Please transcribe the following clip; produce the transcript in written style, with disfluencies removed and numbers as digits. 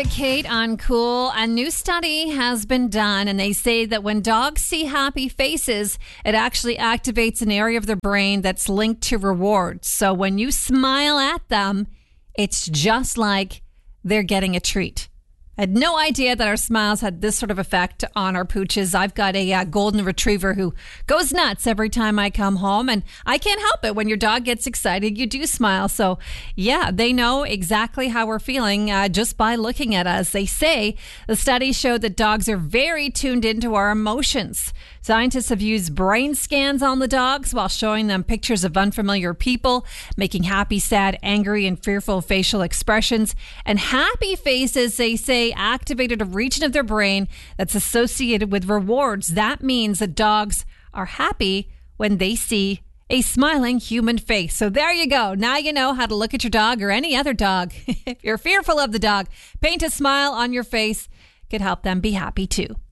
Kate on Cool. A new study has been done, and they say that when dogs see happy faces, it actually activates an area of their brain that's linked to rewards. So when you smile at them, it's just like they're getting a treat. I had no idea that our smiles had this sort of effect on our pooches. I've got a golden retriever who goes nuts every time I come home, and I can't help it. When your dog gets excited, you do smile. So, yeah, they know exactly how we're feeling just by looking at us. They say the study showed that dogs are very tuned into our emotions. Scientists have used brain scans on the dogs while showing them pictures of unfamiliar people, making happy, sad, angry, and fearful facial expressions. And happy faces, they say, activated a region of their brain that's associated with rewards. That means that dogs are happy when they see a smiling human face. So there you go. Now you know how to look at your dog or any other dog. If you're fearful of the dog, paint a smile on your face. Could help them be happy too.